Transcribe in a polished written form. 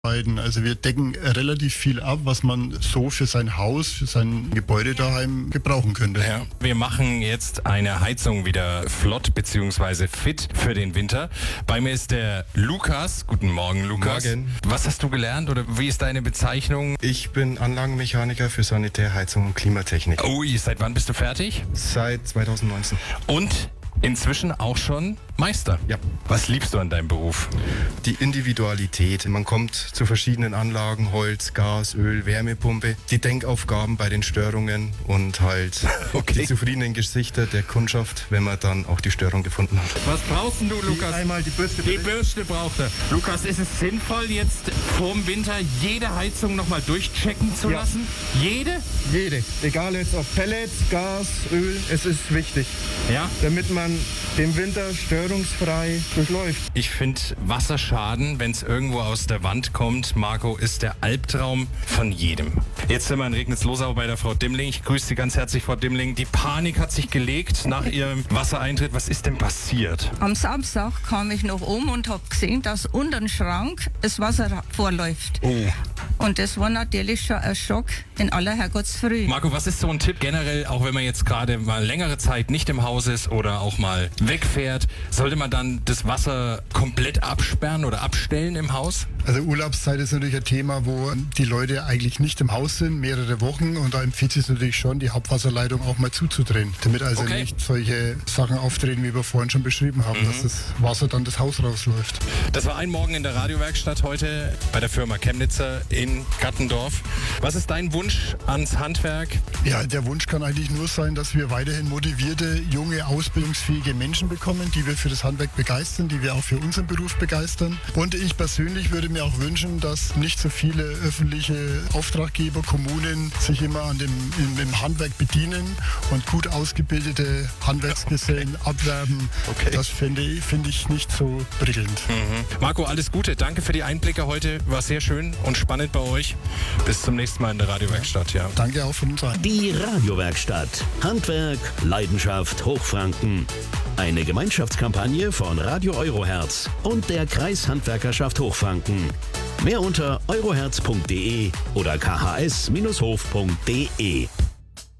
Also wir decken relativ viel ab, was man so für sein Haus, für sein Gebäude daheim gebrauchen könnte. Ja. Wir machen jetzt eine Heizung wieder flott bzw. fit für den Winter. Bei mir ist der Lukas. Guten Morgen, Lukas. Morgen. Was hast du gelernt oder wie ist deine Bezeichnung? Ich bin Anlagenmechaniker für Sanitärheizung und Klimatechnik. Ui, seit wann bist du fertig? Seit 2019. Und inzwischen auch schon Meister. Ja. Was liebst du an deinem Beruf? Die Individualität. Man kommt zu verschiedenen Anlagen, Holz, Gas, Öl, Wärmepumpe. Die Denkaufgaben bei den Störungen und halt die zufriedenen Gesichter der Kundschaft, wenn man dann auch die Störung gefunden hat. Was brauchst du, Lukas? Einmal die Bürste. Die Bürste braucht er. Lukas, ist es sinnvoll, jetzt vorm Winter jede Heizung nochmal durchchecken zu lassen? Jede? Jede. Egal jetzt ob Pellets, Gas, Öl, es ist wichtig. Ja. Damit man den Winter störungsfrei durchläuft. Ich finde Wasserschaden, wenn es irgendwo aus der Wand kommt, Marco, ist der Albtraum von jedem. Jetzt sind wir in Regnitzlosau bei der Frau Dimmling. Ich grüße Sie ganz herzlich, Frau Dimmling. Die Panik hat sich gelegt nach Ihrem Wassereintritt. Was ist denn passiert? Am Samstag kam ich noch und habe gesehen, dass unter dem Schrank das Wasser vorläuft. Oh. Und das war natürlich schon ein Schock in aller Herrgottsfrüh. Marco, was ist so ein Tipp generell, auch wenn man jetzt gerade mal längere Zeit nicht im Haus ist oder auch mal wegfährt, sollte man dann das Wasser komplett absperren oder abstellen im Haus? Also Urlaubszeit ist natürlich ein Thema, wo die Leute eigentlich nicht im Haus sind, mehrere Wochen, und da empfiehlt es natürlich schon, die Hauptwasserleitung auch mal zuzudrehen, damit also nicht solche Sachen auftreten, wie wir vorhin schon beschrieben haben, dass das Wasser dann das Haus rausläuft. Das war ein Morgen in der Radiowerkstatt heute bei der Firma Chemnitzer in Gattendorf. Was ist dein Wunsch ans Handwerk? Ja, der Wunsch kann eigentlich nur sein, dass wir weiterhin motivierte, junge, ausbildungsfähige Menschen bekommen, die wir für das Handwerk begeistern, die wir auch für unseren Beruf begeistern. Und ich persönlich würde mir auch wünschen, dass nicht so viele öffentliche Auftraggeber, Kommunen sich immer im Handwerk bedienen und gut ausgebildete Handwerksgesellen abwerben. Das finde ich nicht so prickelnd. Marco, alles Gute. Danke für die Einblicke heute. War sehr schön und spannend bei euch. Bis zum nächsten Mal in der Radiowerkstatt. Ja. Danke auch von uns allen. Die Radiowerkstatt. Handwerk, Leidenschaft, Hochfranken. Eine Gemeinschaftskampagne von Radio Eurohertz und der Kreishandwerkerschaft Hochfranken. Mehr unter eurohertz.de oder khs-hof.de.